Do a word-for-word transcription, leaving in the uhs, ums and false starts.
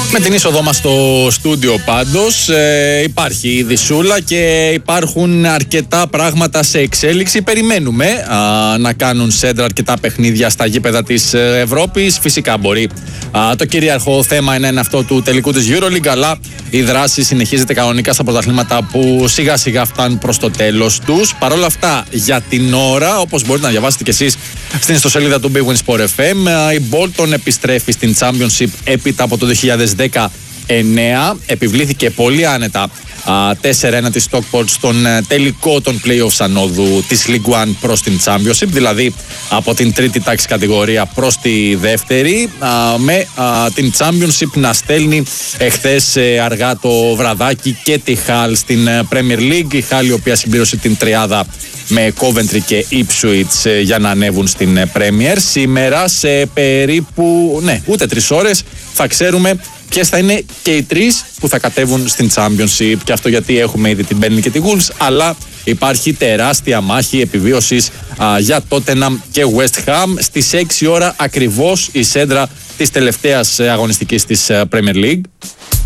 Με την είσοδό μας στο στούντιο πάντως ε, υπάρχει η δυσούλα και υπάρχουν αρκετά πράγματα σε εξέλιξη. Περιμένουμε α, να κάνουν σέντρα αρκετά παιχνίδια στα γήπεδα της Ευρώπης. Φυσικά μπορεί α, το κυρίαρχο θέμα να είναι αυτό του τελικού της EuroLeague, αλλά η δράση συνεχίζεται κανονικά στα πρωταθλήματα που σιγά σιγά φτάνουν προς το τέλος τους. Παρ' όλα αυτά, για την ώρα, όπως μπορείτε να διαβάσετε κι εσείς στην ιστοσελίδα του Big Win Sport εφ εμ, η Bolton επιστρέφει στην Championship έπειτα από το δύο χιλιάδες δεκαεννέα. Επιβλήθηκε πολύ άνετα τέσσερα ένα της Stockport στον τελικό των play-offs ανόδου της League One προς την Championship, δηλαδή από την τρίτη τάξη κατηγορία προς τη δεύτερη, α, με α, την Championship να στέλνει εχθές ε, αργά το βραδάκι και τη Hull στην Premier League. Η Hull, η οποία συμπλήρωσε την τριάδα με Coventry και Ipswich ε, για να ανέβουν στην Premier. Σήμερα σε περίπου, ναι, ούτε τρεις ώρες θα ξέρουμε ποιες θα είναι και οι τρεις που θα κατέβουν στην Championship. Και αυτό γιατί έχουμε ήδη την Burnley και τη Wolves, αλλά υπάρχει τεράστια μάχη επιβίωσης α, για Tottenham και West Ham. Στις έξι ώρα ακριβώς η σέντρα της τελευταίας αγωνιστικής της Premier League.